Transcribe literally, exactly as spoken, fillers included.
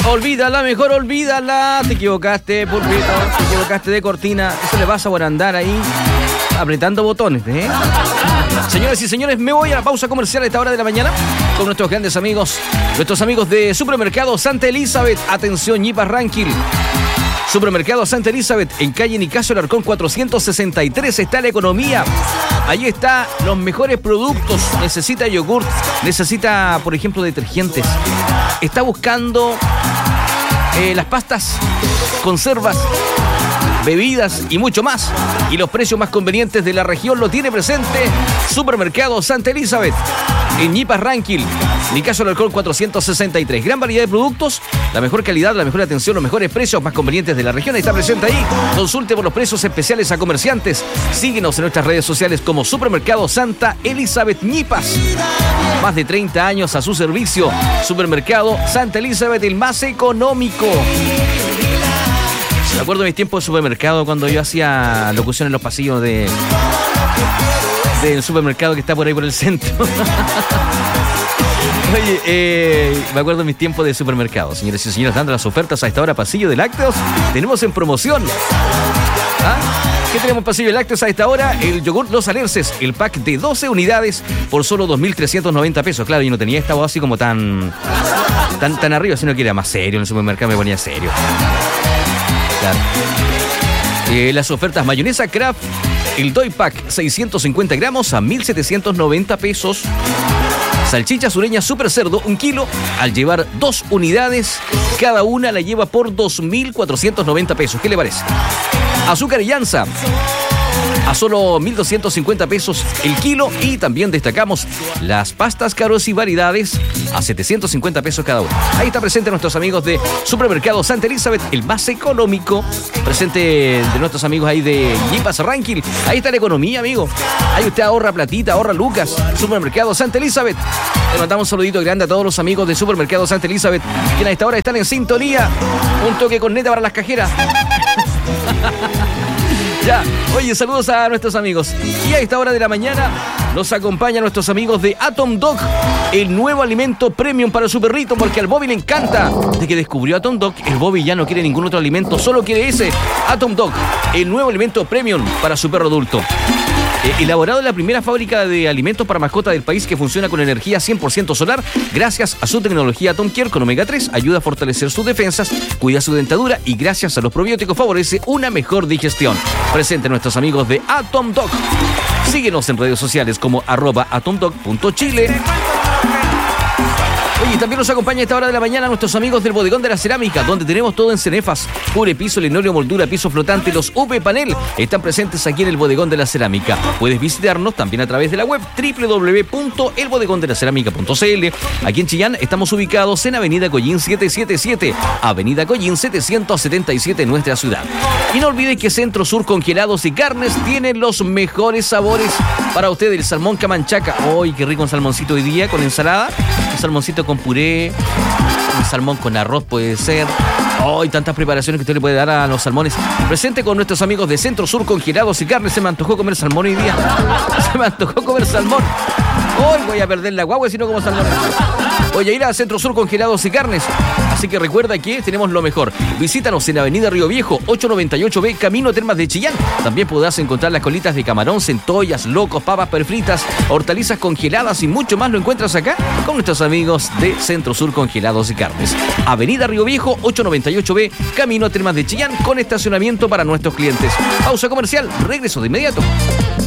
Olvídala, mejor olvídala. Te equivocaste, pulpito. Te equivocaste de cortina. Eso le pasa por andar ahí apretando botones, ¿eh? Señoras y señores, me voy a la pausa comercial a esta hora de la mañana con nuestros grandes amigos, nuestros amigos de Supermercado Santa Elizabeth. Atención, Ñipas Ranking. Supermercado Santa Elizabeth, en calle Nicasio Alarcón cuatrocientos sesenta y tres está la economía. Ahí está los mejores productos. Necesita yogur, necesita, por ejemplo, detergentes. Está buscando eh, las pastas, conservas, bebidas y mucho más. Y los precios más convenientes de la región lo tiene presente Supermercado Santa Elizabeth, en Ñipas Ranking, Nicasio Alarcón cuatrocientos sesenta y tres. Gran variedad de productos, la mejor calidad, la mejor atención, los mejores precios más convenientes de la región. Está presente ahí. Consulte por los precios especiales a comerciantes. Síguenos en nuestras redes sociales como Supermercado Santa Elizabeth Ñipas. Más de treinta años a su servicio. Supermercado Santa Elizabeth, el más económico. Me acuerdo de mis tiempos de supermercado cuando yo hacía locución en los pasillos de del supermercado que está por ahí por el centro. Oye, eh, me acuerdo de mis tiempos de supermercado. Señores y señores, dando las ofertas a esta hora, pasillo de lácteos. Tenemos en promoción. ¿Ah? ¿Qué tenemos en pasillo de lácteos a esta hora? El yogur Los Alerces, el pack de doce unidades por solo dos mil trescientos noventa pesos. Claro, yo no tenía esta voz así como tan, tan, tan arriba, sino que era más serio. En el supermercado me ponía serio. Claro. Eh, las ofertas: mayonesa Kraft, el Doy Pack, seiscientos cincuenta gramos a mil setecientos noventa pesos. Salchicha sureña Super Cerdo, un kilo. Al llevar dos unidades, cada una la lleva por dos mil cuatrocientos noventa pesos. ¿Qué le parece? Azúcar y Llanza, a solo mil doscientos cincuenta pesos el kilo. Y también destacamos las pastas Caros y Variedades a setecientos cincuenta pesos cada una. Ahí está presente nuestros amigos de Supermercado Santa Elizabeth, el más económico. Presente de nuestros amigos ahí de Ñipas Ranking. Ahí está la economía, amigo. Ahí usted ahorra platita, ahorra lucas. Supermercado Santa Elizabeth. Le mandamos un saludito grande a todos los amigos de Supermercado Santa Elizabeth, quienes a esta hora están en sintonía. Un toque con neta para las cajeras. Ya, oye, saludos a nuestros amigos. Y a esta hora de la mañana nos acompañan nuestros amigos de Atom Dog, el nuevo alimento premium para su perrito, porque al Bobby le encanta. Desde que descubrió Atom Dog, el Bobby ya no quiere ningún otro alimento, solo quiere ese. Atom Dog, el nuevo alimento premium para su perro adulto. Eh, elaborado en la primera fábrica de alimentos para mascota del país, que funciona con energía cien por ciento solar, gracias a su tecnología Atom Care con omega tres, ayuda a fortalecer sus defensas, cuida su dentadura y gracias a los probióticos favorece una mejor digestión. Presente nuestros amigos de Atom Dog. Síguenos en redes sociales como arroba atomdog punto chile. Oye, también nos acompaña a esta hora de la mañana nuestros amigos del Bodegón de la Cerámica, donde tenemos todo en cenefas, cubre, piso, linóleo, moldura, piso flotante. Los U P Panel están presentes aquí en el Bodegón de la Cerámica. Puedes visitarnos también a través de la web doble u doble u doble u punto el bodegón de la cerámica punto c l. Aquí en Chillán estamos ubicados en Avenida Collín setecientos setenta y siete, Avenida Collín setecientos setenta y siete en nuestra ciudad. Y no olvide que Centro Sur Congelados y Carnes tiene los mejores sabores para usted. El salmón Camanchaca. ¡Ay, qué rico un salmoncito hoy día con ensalada! Un salmoncito con puré, un salmón con arroz puede ser. ¡Ay, oh, tantas preparaciones que usted le puede dar a los salmones! Presente con nuestros amigos de Centro Sur Congelados y Carnes. Se me antojó comer salmón hoy día. Se me antojó comer salmón. Hoy voy a perder la guagua si no como salmón. Voy a ir a Centro Sur Congelados y Carnes. Así que recuerda que tenemos lo mejor. Visítanos en Avenida Río Viejo, ochocientos noventa y ocho B, Camino Termas de Chillán. También podrás encontrar las colitas de camarón, centollas, locos, papas perfritas, hortalizas congeladas y mucho más. Lo encuentras acá con nuestros amigos de Centro Sur Congelados y Carnes. Avenida Río Viejo, ochocientos noventa y ocho B, Camino Termas de Chillán, con estacionamiento para nuestros clientes. Pausa comercial, regreso de inmediato.